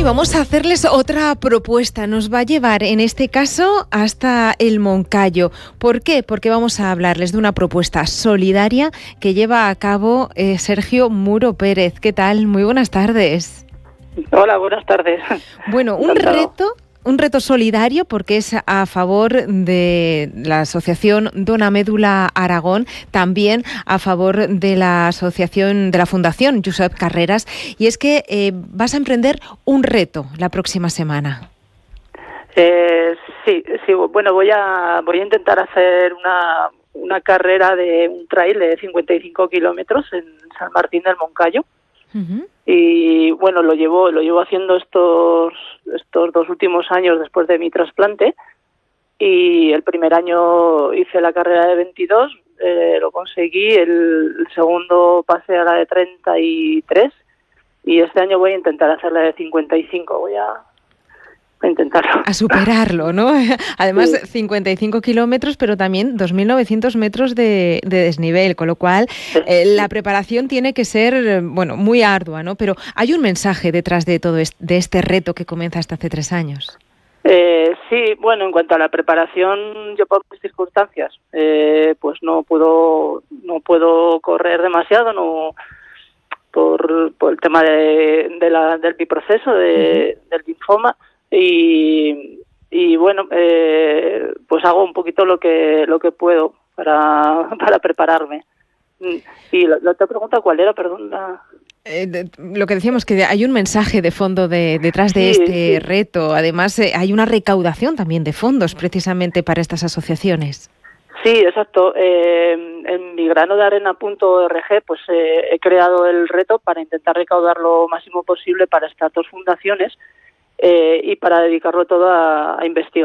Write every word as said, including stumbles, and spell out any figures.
vamos a hacerles otra propuesta. Nos va a llevar, en este caso, hasta el Moncayo. ¿Por qué? Porque vamos a hablarles de una propuesta solidaria que lleva a cabo eh, Sergio Muro Pérez. ¿Qué tal? Muy buenas tardes. Hola, buenas tardes. Bueno, un reto... Un reto solidario porque es a favor de la asociación Dona Médula Aragón, también a favor de la asociación de la Fundación Josep Carreras, y es que eh, vas a emprender un reto la próxima semana. Eh, sí, sí, bueno, voy a voy a intentar hacer una una carrera de un trail de cincuenta y cinco kilómetros en San Martín del Moncayo. Uh-huh. Y bueno, lo llevo lo llevo haciendo estos estos dos últimos años después de mi trasplante, y el primer año hice la carrera de veintidós, eh, lo conseguí, el, el segundo pasé a la de treinta y tres, y este año voy a intentar hacer la de cincuenta y cinco, voy a a intentarlo. A superarlo, ¿no? Además, sí. cincuenta y cinco kilómetros, pero también dos mil novecientos metros de, de desnivel, con lo cual eh, la preparación tiene que ser, bueno, muy ardua, ¿no? Pero hay un mensaje detrás de todo este, de este reto que comienza hasta hace tres años. Eh, sí, bueno, en cuanto a la preparación, yo por mis circunstancias, eh, pues no puedo, no puedo correr demasiado, no por, por el tema de, de la, del biproceso, de, uh-huh. del linfoma. Y, y bueno, eh, pues hago un poquito lo que lo que puedo para para prepararme. Y la, la otra pregunta, ¿cuál era? Perdón. La... Eh, de, lo que decíamos, que hay un mensaje de fondo de, detrás de sí, este sí. reto. Además, eh, hay una recaudación también de fondos precisamente para estas asociaciones. Sí, exacto. Eh, en migranodearena punto org pues eh, he creado el reto para intentar recaudar lo máximo posible para estas dos fundaciones. Eh, y para dedicarlo todo a, a investigar.